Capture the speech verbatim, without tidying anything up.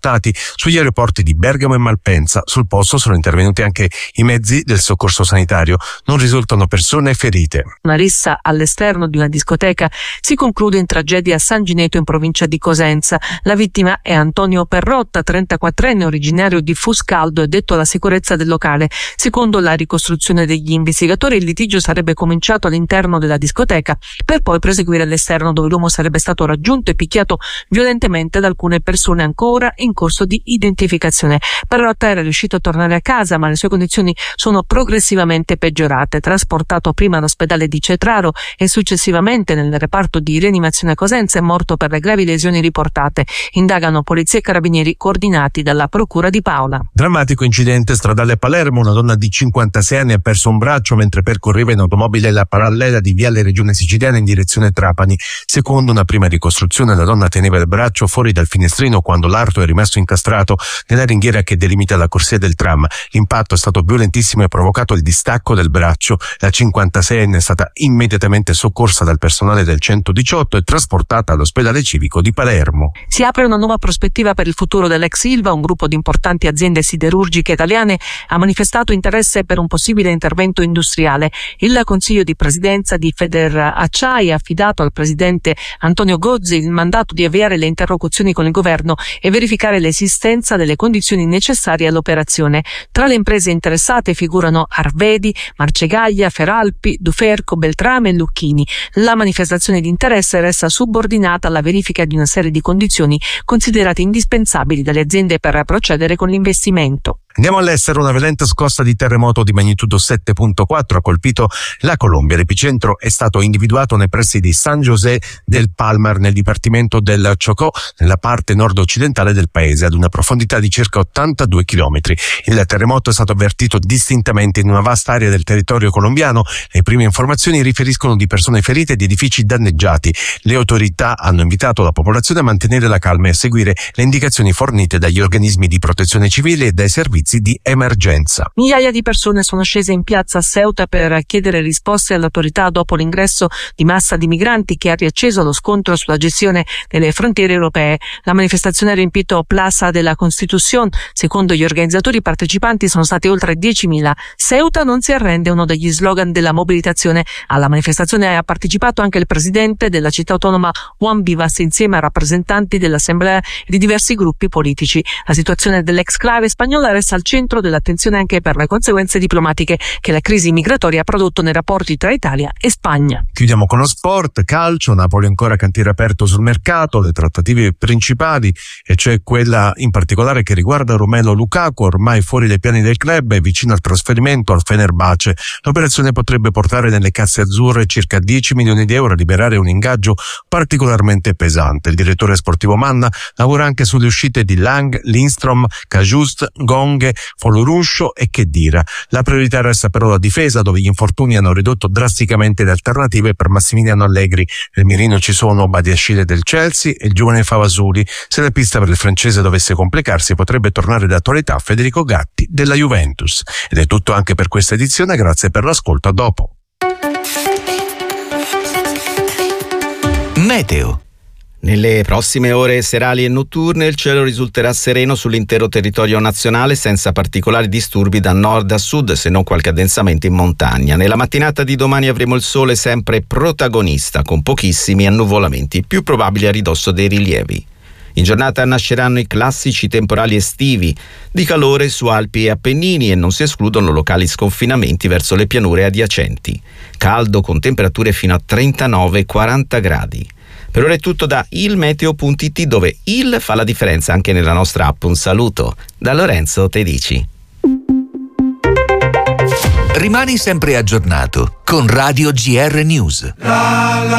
risultati sugli aeroporti di Bergamo e Malpensa. Sul posto sono intervenuti anche i mezzi del soccorso sanitario. Non risultano persone ferite. Una rissa all'esterno di una discoteca si conclude in tragedia a San Gineto in provincia di Cosenza. La vittima è Antonio Perrotta, trentaquattrenne, originario di Fuscaldo e detto alla sicurezza del locale. Secondo la ricostruzione degli investigatori, il litigio sarebbe cominciato all'interno della discoteca per poi proseguire all'esterno, dove l'uomo sarebbe stato raggiunto e picchiato violentemente da alcune persone ancora in corso di identificazione. Perrotta era riuscito a tornare a casa, ma le sue condizioni sono progressivamente peggiorate. Trasportato prima all'ospedale di Cetraro e successivamente nel reparto di rianimazione a Cosenza, è morto per le gravi lesioni riportate. Indagano polizia e carabinieri coordinati dalla procura di Paola. Drammatico incidente stradale a Palermo. Una donna di cinquantasei anni ha perso un braccio mentre percorreva in automobile la parallela di Viale Regione Siciliana in direzione Trapani. Secondo una prima ricostruzione, la donna teneva il braccio fuori dal finestrino quando l'arto è rimasto incastrato nella ringhiera che delimita la corsia del tram. L'impatto è stato violentissimo e ha provocato il distacco del braccio. La cinquantaseienne è stata immediatamente soccorsa dal personale del centodiciotto e trasportata all'ospedale civico di Palermo. Si apre una nuova prospettiva per il futuro dell'ex Ilva. Un gruppo di importanti aziende siderurgiche italiane ha manifestato interesse per un possibile intervento industriale. Il Consiglio di Presidenza di Federacciai ha affidato al presidente Antonio Gozzi il mandato di avviare le interlocuzioni con il governo e verificare l'esistenza delle condizioni necessarie all'operazione. Tra le imprese interessate figurano Arvedi, Marcegaglia, Feralpi, Duferco, Beltrame e Lucchini. La manifestazione di interesse resta subordinata alla verifica di una serie di condizioni considerate indispensabili dalle aziende per procedere con l'investimento. Andiamo all'estero. Una violenta scossa di terremoto di magnitudo sette virgola quattro ha colpito la Colombia. L'epicentro è stato individuato nei pressi di San José del Palmar, nel dipartimento del Chocó, nella parte nord-occidentale del paese, ad una profondità di circa ottantadue chilometri. Il terremoto è stato avvertito distintamente in una vasta area del territorio colombiano. Le prime informazioni riferiscono di persone ferite e di edifici danneggiati. Le autorità hanno invitato la popolazione a mantenere la calma e a seguire le indicazioni fornite dagli organismi di protezione civile e dai servizi di emergenza. Migliaia di persone sono scese in piazza a Ceuta per chiedere risposte alle autorità dopo l'ingresso di massa di migranti che ha riacceso lo scontro sulla gestione delle frontiere europee. La manifestazione ha riempito Plaza de la Constitución. Secondo gli organizzatori, partecipanti sono stati oltre diecimila. Ceuta non si arrende, uno degli slogan della mobilitazione. Alla manifestazione ha partecipato anche il presidente della città autonoma Juan Vivas insieme a rappresentanti dell'assemblea e di diversi gruppi politici. La situazione dell'exclave spagnola resta al centro dell'attenzione anche per le conseguenze diplomatiche che la crisi migratoria ha prodotto nei rapporti tra Italia e Spagna. Chiudiamo con lo sport, calcio. Napoli ancora cantiere aperto sul mercato, le trattative principali, e c'è quella in particolare che riguarda Romelu Lukaku, ormai fuori dai piani del club e vicino al trasferimento al Fenerbahce. L'operazione potrebbe portare nelle casse azzurre circa dieci milioni di euro e liberare un ingaggio particolarmente pesante. Il direttore sportivo Manna lavora anche sulle uscite di Lang, Lindstrom, Cajust, Gong, Foloruscio e Khedira. La priorità resta però la difesa, dove gli infortuni hanno ridotto drasticamente le alternative per Massimiliano Allegri. Nel mirino ci sono Badiashile del Chelsea e il giovane Favasuli. Se la pista per il francese dovesse complicarsi, potrebbe tornare d'attualità Federico Gatti della Juventus. Ed è tutto anche per questa edizione, grazie per l'ascolto, a dopo. Meteo. Nelle prossime ore serali e notturne il cielo risulterà sereno sull'intero territorio nazionale, senza particolari disturbi da nord a sud, se non qualche addensamento in montagna. Nella mattinata di domani avremo il sole sempre protagonista, con pochissimi annuvolamenti, più probabili a ridosso dei rilievi. In giornata nasceranno i classici temporali estivi, di calore su Alpi e Appennini, e non si escludono locali sconfinamenti verso le pianure adiacenti. Caldo con temperature fino a trentanove quaranta gradi. Per ora è tutto da ilmeteo punto it, dove il fa la differenza anche nella nostra app. Un saluto da Lorenzo Tedici. Rimani sempre aggiornato con Radio G R News.